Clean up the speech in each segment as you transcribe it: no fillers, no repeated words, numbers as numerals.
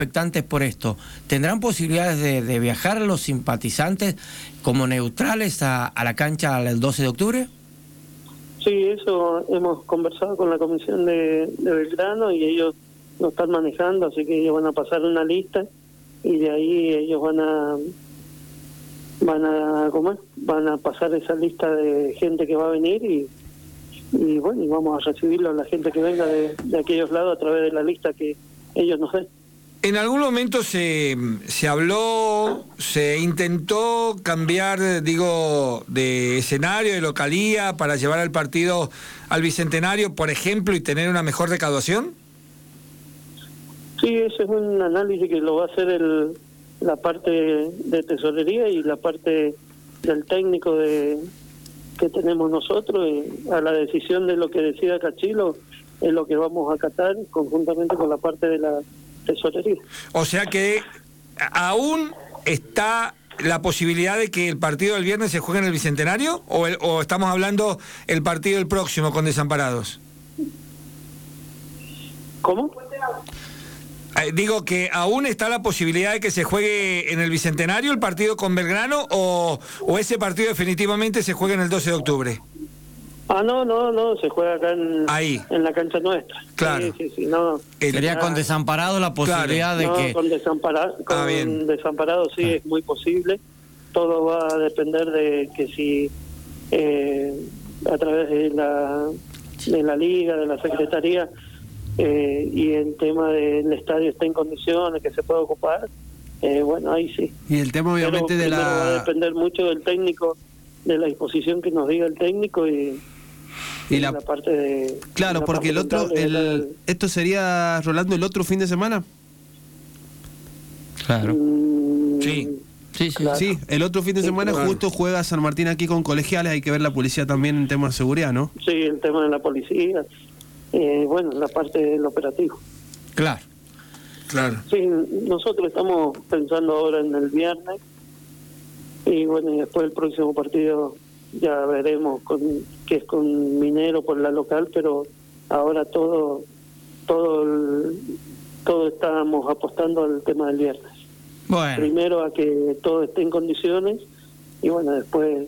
expectantes por esto. ¿Tendrán posibilidades de viajar los simpatizantes como neutrales a la cancha el 12 de octubre? Sí, eso hemos conversado con la comisión de Belgrano y ellos lo están manejando, así que ellos van a pasar una lista y de ahí ellos van a pasar esa lista de gente que va a venir y bueno, y vamos a recibirlo a la gente que venga de aquellos lados a través de la lista que ellos nos den. En algún momento se habló, se intentó cambiar, de escenario, de localía, para llevar al partido al Bicentenario, por ejemplo, y tener una mejor recaudación. Sí, ese es un análisis que lo va a hacer la parte de tesorería y la parte del técnico que tenemos nosotros. Y a la decisión de lo que decida Cachilo es lo que vamos a acatar conjuntamente con la parte de la tesorería. O sea que aún está la posibilidad de que el partido del viernes se juegue en el Bicentenario, o estamos hablando el partido el próximo con Desamparados. ¿Cómo? Digo que aún está la posibilidad de que se juegue en el Bicentenario el partido con Belgrano, o ese partido definitivamente se juega en el 12 de octubre. No, se juega acá en la cancha nuestra. Claro. Sí, no. Sería con Desamparado la posibilidad de que... Con Desamparado sí es muy posible. Todo va a depender de que si a través de la liga, de la secretaría, y el tema del estadio está en condiciones, que se pueda ocupar, bueno, ahí sí. Y el tema obviamente pero va a depender mucho del técnico, de la disposición que nos diga el técnico y la parte de... Claro, porque el otro, esto sería, Rolando, el otro fin de semana. Claro. Sí. Claro. Sí, el otro fin de semana justo juega San Martín aquí con Colegiales, hay que ver la policía también en temas de seguridad, ¿no? Sí, el tema de la policía, bueno, la parte del operativo. Claro. Sí, nosotros estamos pensando ahora en el viernes y bueno, y después el próximo partido ya veremos que es con Minero por la local, pero ahora todo estábamos apostando al tema del viernes. Bueno. Primero a que todo esté en condiciones y bueno, después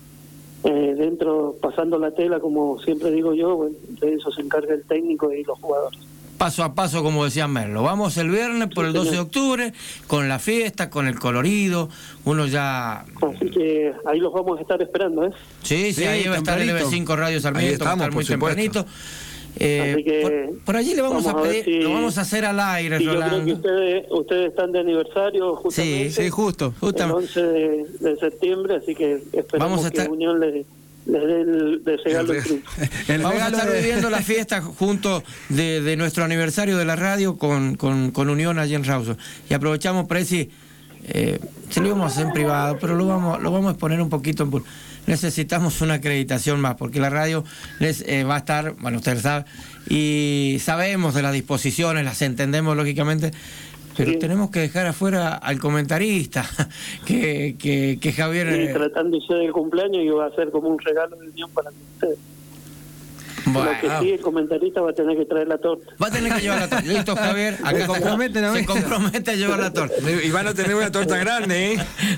dentro, pasando la tela, como siempre digo yo, bueno, de eso se encarga el técnico y los jugadores. Paso a paso, como decía Merlo. Vamos el viernes por el 12 de octubre, con la fiesta, con el colorido, uno ya... Así que ahí los vamos a estar esperando, ¿eh? Sí, ahí va a estar el EB5 Radio Sarmiento, va a estar muy tempranito. Así que por allí le vamos a pedir, lo vamos a hacer al aire, Rolando. Yo creo que ustedes están de aniversario justamente. Sí, justo. El 11 de septiembre, así que esperamos que Unión les dé el regalo. Vamos a estar viviendo la fiesta junto de nuestro aniversario de la radio con Unión allí en Rawson. Y aprovechamos, Presi, se lo íbamos a hacer en privado, pero lo vamos a exponer un poquito en... Necesitamos una acreditación más, porque la radio va a estar, bueno, ustedes saben, y sabemos de las disposiciones, las entendemos lógicamente, pero tenemos que dejar afuera al comentarista, que Javier... Sí, tratándose del cumpleaños, y va a ser como un regalo de Unión para ustedes. Bueno. Lo que sí, el comentarista va a tener que traer la torta. Va a tener que llevar la torta. Listo, Javier. Se compromete a llevar la torta. Y van a tener una torta grande, ¿eh?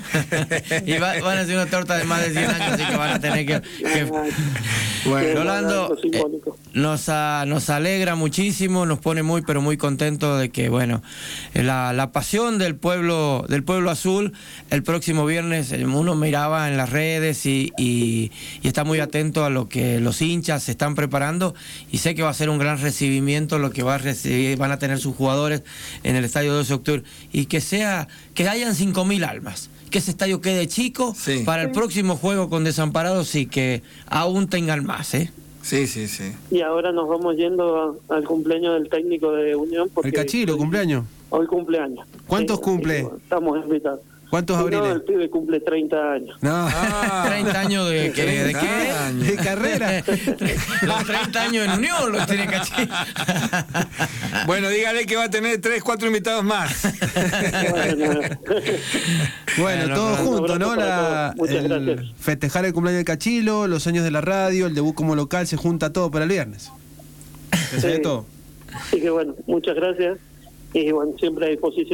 Y van a hacer una torta de más de 100 años, así que van a tener que... Bueno, Rolando, nos alegra muchísimo, nos pone muy, pero muy contentos de que, bueno, la pasión del pueblo azul, el próximo viernes, uno miraba en las redes y está muy atento a lo que los hinchas se están preparando, y sé que va a ser un gran recibimiento lo que van a tener sus jugadores en el estadio 12 de octubre, y que hayan 5.000 almas, que ese estadio quede chico para el próximo juego con Desamparados, y que aún tengan más, ¿eh? Sí. Y ahora nos vamos yendo al cumpleaños del técnico de Unión, porque el Cachilo, cumpleaños. Hoy cumpleaños. ¿Cuántos cumple? Estamos invitados. ¿Cuántos abriles? No, el pibe cumple 30 años. No. 30 años de qué? De carrera. Los 30 años en Unión los tiene Cachilo. Bueno, dígale que va a tener 3, 4 invitados más. Bueno, todo junto, ¿no? Muchas gracias. Festejar el cumpleaños del Cachilo, los años de la radio, el debut como local, se junta todo para el viernes. Se sabe todo. Así que bueno, muchas gracias. y bueno, siempre a disposición.